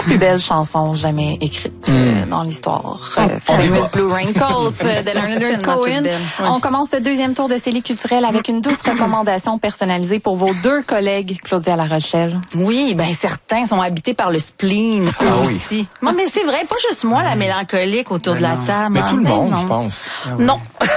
la plus belle chanson jamais écrite dans l'histoire. Famous Blue Raincoat de Leonard Cohen. On commence le deuxième tour de Célie culturelle avec une douce recommandation personnalisée pour vos deux collègues, Claudia La Rochelle. Oui, ben certains sont habités par le spleen aussi. Non, mais c'est vrai, pas juste moi, la mélancolique autour de la table. Mais tout le monde, je pense. Non.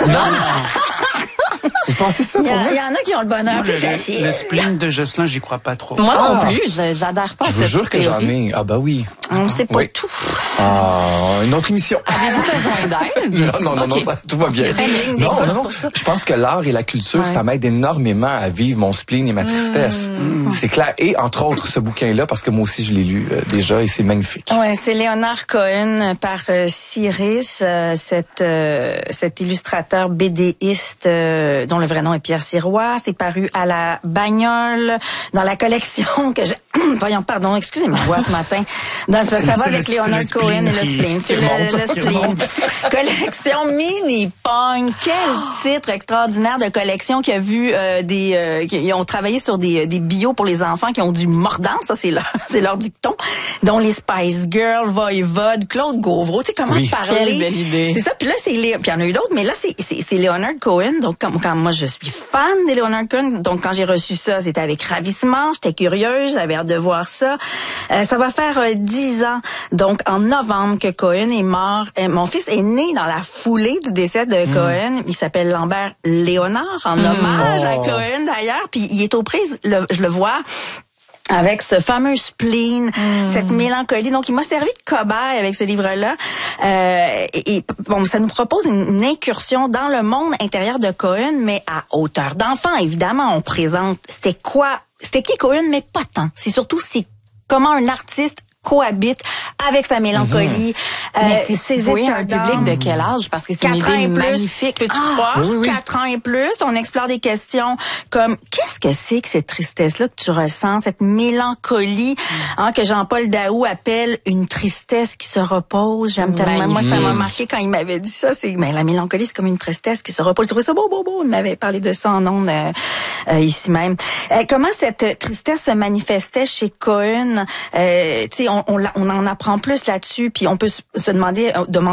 Vous pensez ça pour moi? Il y en a qui ont le bonheur plus facile. Le spleen de Jocelyn, j'y crois pas trop. Moi non plus, j'adhère pas à Je vous jure que j'en ai. Ah bah oui. On sait pas tout. Une autre émission. Avez-vous besoin d'aide? Non, ça, tout va bien. Non. Je pense que l'art et la culture, ça m'aide énormément à vivre mon spleen et ma tristesse. C'est clair. Et entre autres, ce bouquin-là, parce que moi aussi, je l'ai lu déjà et c'est magnifique. Ouais, c'est Leonard Cohen par Cyrus, cet illustrateur BDiste dont le vrai nom est Pierre Sirois. C'est paru à la Bagnole dans la collection que j'ai... excusez ma voix ce matin. Ça va avec Leonard Cohen et le spleen. C'est le spleen. Collection Mini Pong. Quel titre extraordinaire de collection qui a vu qui ont travaillé sur des bios pour les enfants qui ont du mordant. Ça, c'est leur dicton. Dont les Spice Girls, Voivode, Claude Gauvreau. Tu sais comment parler. Quelle belle idée. C'est ça. Puis là, puis il y en a eu d'autres, mais là, c'est Leonard Cohen. Donc, quand moi, je suis fan de Leonard Cohen. Donc, quand j'ai reçu ça, c'était avec ravissement. J'étais curieuse. J'avais hâte de voir ça. Ça va faire 10 ans. Donc, en novembre que Cohen est mort. Mon fils est né dans la foulée du décès de Cohen. Il s'appelle Lambert Léonard, en hommage à Cohen d'ailleurs. Puis il est aux prises, je le vois, avec ce fameux spleen, cette mélancolie. Donc, il m'a servi de cobaye avec ce livre-là. Ça nous propose une incursion dans le monde intérieur de Cohen, mais à hauteur d'enfant, évidemment. On présente c'était qui Cohen, mais pas tant. C'est surtout comment un artiste cohabite avec sa mélancolie. Ses états un public de quel âge? Parce que c'est une idée magnifique. Peux-tu croire? Oui. 4 ans et plus. On explore des questions comme qu'est-ce que c'est que cette tristesse-là que tu ressens, cette mélancolie que Jean-Paul Daou appelle une tristesse qui se repose. J'aime tellement. Moi, ça m'a marqué quand il m'avait dit ça. La mélancolie, c'est comme une tristesse qui se repose. Je trouvais ça beau. Il m'avait parlé de ça en ondes ici même. Comment cette tristesse se manifestait chez Cohen? On en apprend plus là-dessus, puis on peut se demander